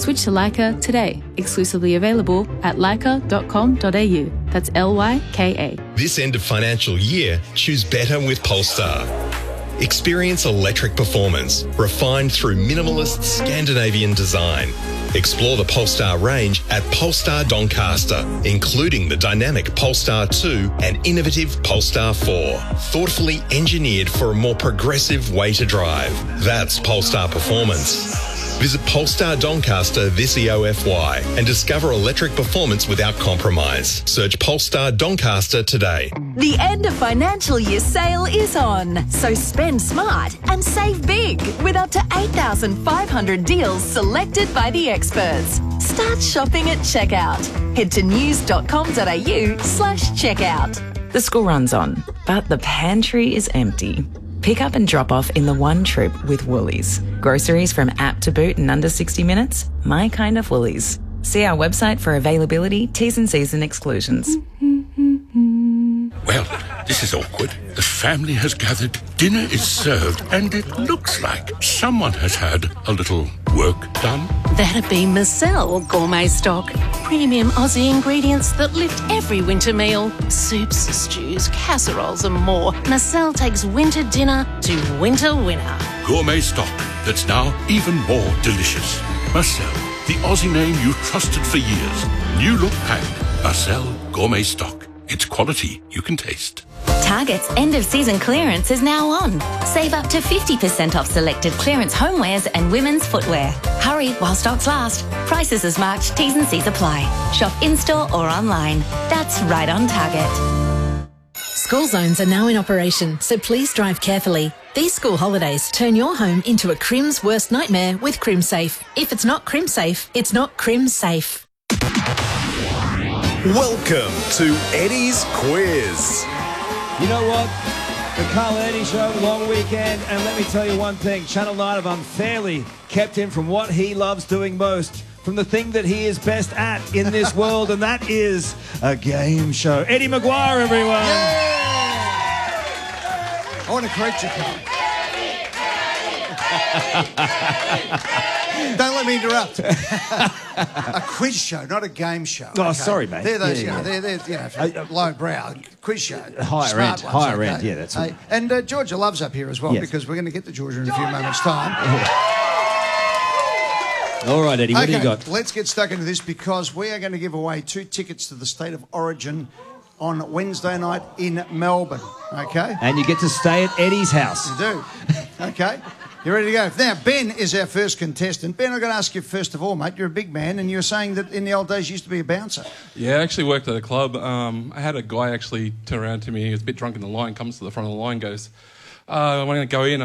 Switch to Leica today. Exclusively available at leica.com.au. That's Lyka. This end of financial year, choose better with Polestar. Experience electric performance, refined through minimalist Scandinavian design. Explore the Polestar range at Polestar Doncaster, including the dynamic Polestar 2 and innovative Polestar 4. Thoughtfully engineered for a more progressive way to drive. That's Polestar performance. Visit Polestar Doncaster this EOFY and discover electric performance without compromise. Search Polestar Doncaster today. The end of financial year sale is on, so spend smart and save big with up to 8,500 deals selected by the experts. Start shopping at checkout. Head to news.com.au/checkout. The school runs on, but the pantry is empty. Pick up and drop off in the one trip with Woolies. Groceries from app to boot in under 60 minutes? My kind of Woolies. See our website for availability, T's and C's and exclusions. Well, this is awkward. The family has gathered, dinner is served, and it looks like someone has had a little work done. That'd be Marcel Gourmet Stock. Premium Aussie ingredients that lift every winter meal. Soups, stews, casseroles and more. Marcel takes winter dinner to winter winner. Gourmet stock that's now even more delicious. Marcel, the Aussie name you trusted for years. New look pack. Marcel Gourmet Stock. It's quality you can taste. Target's end-of-season clearance is now on. Save up to 50% off selected clearance homewares and women's footwear. Hurry while stocks last. Prices as marked, T's and C's apply. Shop in-store or online. That's right on Target. School zones are now in operation, so please drive carefully. These school holidays turn your home into a Crim's worst nightmare with CrimSafe. If it's not CrimSafe, it's not CrimSafe. Welcome to Eddie's Quiz. You know what? The Carl and Eddie Show, long weekend, and let me tell you one thing. Channel 9 have unfairly kept him from what he loves doing most, from the thing that he is best at in this world, and that is a game show. Eddie Maguire, everyone. I want a creature card. Don't let me interrupt. A quiz show, not a game show. Oh, okay. Sorry, mate. They're those, they're lowbrow quiz show. Higher end, higher end, yeah, that's right. And Georgia Love's up here as well, because we're going to get to Georgia in a few moments' time. All right, Eddie, what do you got? Let's get stuck into this because we are going to give away 2 tickets to the State of Origin on Wednesday night in Melbourne, okay? And you get to stay at Eddie's house. You do, okay? You ready to go? Now, Ben is our first contestant. Ben, I've got to ask you first of all, mate, you're a big man, and you were saying that in the old days you used to be a bouncer. Yeah, I actually worked at a club. I had a guy actually turn around to me, he was a bit drunk in the line, comes to the front of the line, goes, I want to go in.